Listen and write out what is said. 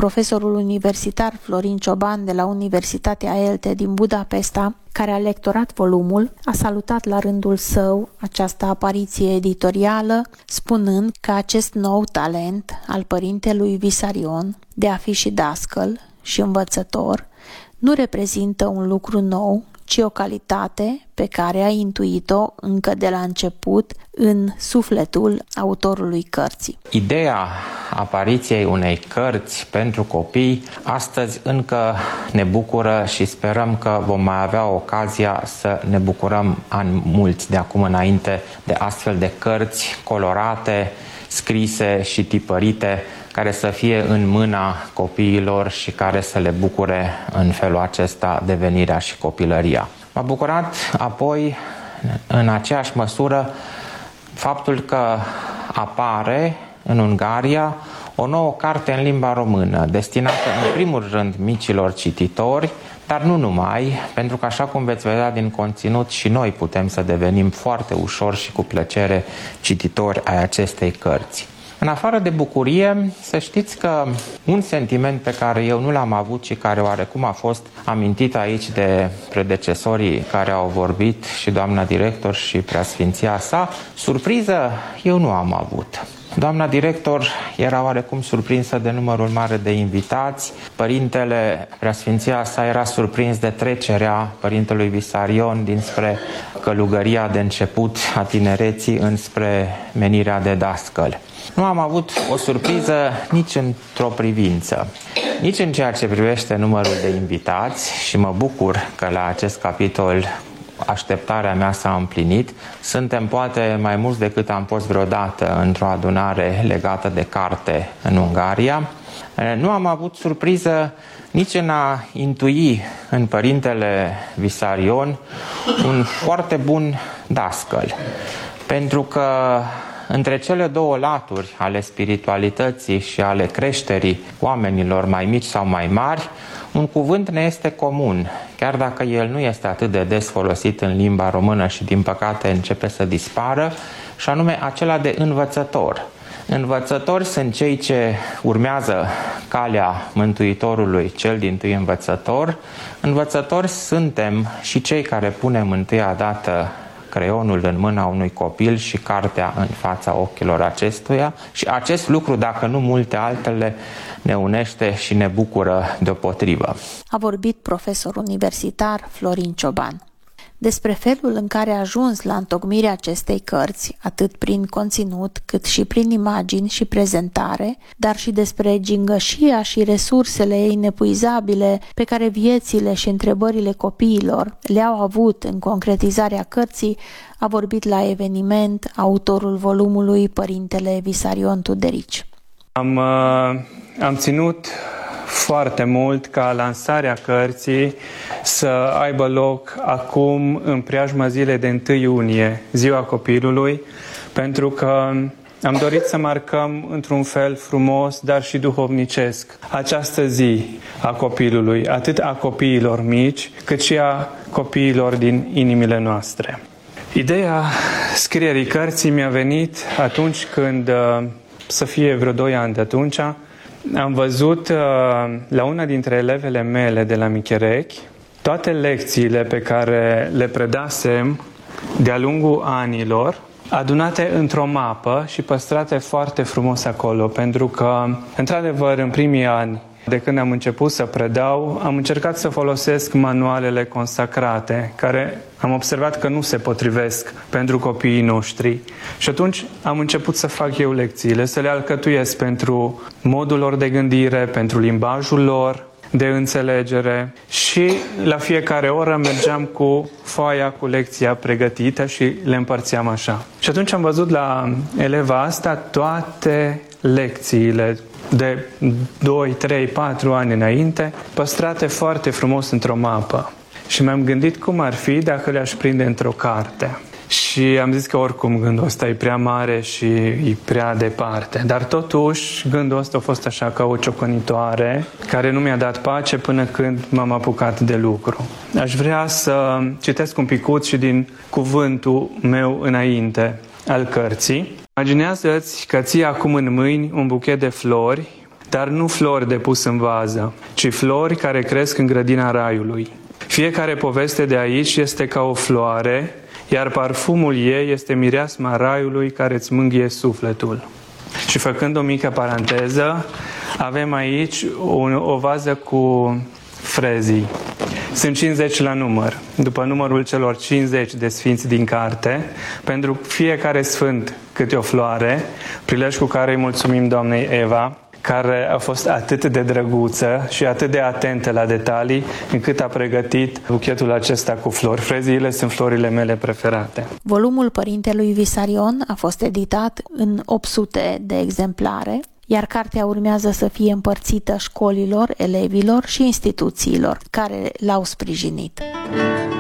Profesorul universitar Florin Cioban de la Universitatea ELTE din Budapesta, care a lectorat volumul, a salutat la rândul său această apariție editorială, spunând că acest nou talent al părintelui Vissarion de a fi și dascăl și învățător nu reprezintă un lucru nou, ci o calitate pe care a intuit-o încă de la început în sufletul autorului cărții. Ideea apariției unei cărți pentru copii astăzi încă ne bucură și sperăm că vom mai avea ocazia să ne bucurăm ani mulți de acum înainte de astfel de cărți colorate, scrise și tipărite, care să fie în mâna copiilor și care să le bucure în felul acesta devenirea și copilăria. M-a bucurat apoi, în aceeași măsură, faptul că apare în Ungaria o nouă carte în limba română, destinată în primul rând micilor cititori, dar nu numai, pentru că așa cum veți vedea din conținut și noi putem să devenim foarte ușor și cu plăcere cititori ai acestei cărți. În afară de bucurie, să știți că un sentiment pe care eu nu l-am avut și care oarecum a fost amintit aici de predecesorii care au vorbit și doamna director și preasfinția sa, surpriză eu nu am avut. Doamna director era oarecum surprinsă de numărul mare de invitați, părintele, preasfinția sa, era surprins de trecerea părintelui Vissarion dinspre călugăria de început a tinereții înspre menirea de dascăl. Nu am avut o surpriză nici într-o privință, nici în ceea ce privește numărul de invitați și mă bucur că la acest capitol așteptarea mea s-a împlinit. Suntem poate mai mulți decât am fost vreodată într-o adunare legată de carte în Ungaria. Nu am avut surpriză nici în a intui în părintele Vissarion un foarte bun dascăl, pentru că între cele două laturi ale spiritualității și ale creșterii oamenilor mai mici sau mai mari, un cuvânt ne este comun, chiar dacă el nu este atât de des folosit în limba română și din păcate începe să dispară, și anume acela de învățător. Învățători sunt cei ce urmează calea Mântuitorului, cel dintâi învățător. Învățători suntem și cei care punem întâia dată creionul în mâna unui copil și cartea în fața ochilor acestuia, și acest lucru, dacă nu multe altele, ne unește și ne bucură deopotrivă. A vorbit profesor universitar Florin Cioban. Despre felul în care a ajuns la întocmirea acestei cărți, atât prin conținut, cât și prin imagini și prezentare, dar și despre gingășia și resursele inepuizabile pe care viețile și întrebările copiilor le-au avut în concretizarea cărții, a vorbit la eveniment autorul volumului, părintele Vissarion Tuderici. Am ținut foarte mult ca lansarea cărții să aibă loc acum în preajma zilei de 1 iunie, Ziua Copilului, pentru că am dorit să marcăm într-un fel frumos, dar și duhovnicesc, această zi a copilului, atât a copiilor mici, cât și a copiilor din inimile noastre. Ideea scrierii cărții mi-a venit atunci când, să fie vreo 2 ani de atunci, am văzut la una dintre elevele mele de la Micherechi toate lecțiile pe care le predasem de-a lungul anilor, adunate într-o mapă și păstrate foarte frumos acolo, pentru că, într-adevăr, în primii ani de când am început să predau, am încercat să folosesc manualele consacrate, care am observat că nu se potrivesc pentru copiii noștri. Și atunci am început să fac eu lecțiile, să le alcătuiesc pentru modul lor de gândire, pentru limbajul lor de înțelegere, și la fiecare oră mergeam cu foaia cu lecția pregătită și le împărțeam așa. Și atunci am văzut la eleva asta toate lecțiile de 2, 3, 4 ani înainte, păstrate foarte frumos într-o mapă. Și mi-am gândit cum ar fi dacă le-aș prinde într-o carte. Și am zis că oricum gândul ăsta e prea mare și e prea departe. Dar totuși gândul ăsta a fost așa ca o ciocănitoare care nu mi-a dat pace până când m-am apucat de lucru. Aș vrea să citesc un picuț și din cuvântul meu înainte al cărții. Imaginează-ți că ții acum în mâini un buchet de flori dar nu flori de pus în vază, ci flori care cresc în grădina raiului. Fiecare poveste de aici este ca o floare, iar parfumul ei este mireasma raiului care îți mângâie sufletul. Și făcând o mică paranteză, avem aici o vază cu frezii. Sunt 50 la număr, după numărul celor 50 de sfinți din carte, pentru fiecare sfânt câte o floare, prilej cu care îi mulțumim doamnei Eva, care a fost atât de drăguță și atât de atentă la detalii, încât a pregătit buchetul acesta cu flori. Freziile sunt florile mele preferate. Volumul Părintelui Visarion a fost editat în 800 de exemplare, iar cartea urmează să fie împărțită școlilor, elevilor și instituțiilor care l-au sprijinit.